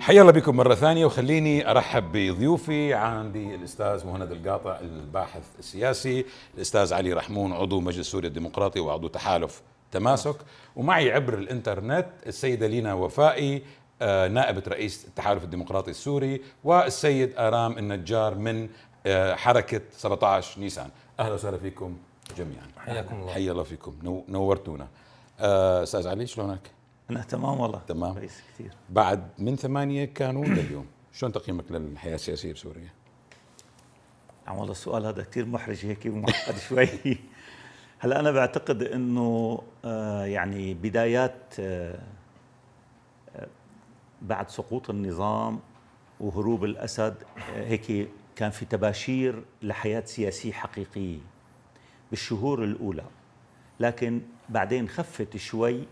حيا الله بكم مرة ثانية، وخليني أرحب بضيوفي. عندي الأستاذ مهند القاطع الباحث السياسي، الأستاذ علي رحمون عضو مجلس سوريا الديمقراطي وعضو تحالف تماسك، ومعي عبر الإنترنت السيدة لينا وفائي نائبة رئيس التحالف الديمقراطي السوري، والسيد آرام النجار من حركة 17 نيسان. أهلا وسهلا فيكم جميعا. حياكم الله. حيا الله فيكم، نورتونا. أستاذ علي شلونك؟ أنا تمام والله. تمام كويس كثير. بعد من 8 كانون لليوم، شلون تقييمك للحياة السياسية بسوريا؟ والله السؤال هذا كثير محرج هيك ومعقد شوي. هلا أنا بعتقد إنه يعني بدايات بعد سقوط النظام وهروب الأسد هيك كان في تباشير لحياة سياسية حقيقية بالشهور الأولى، لكن بعدين خفت شوي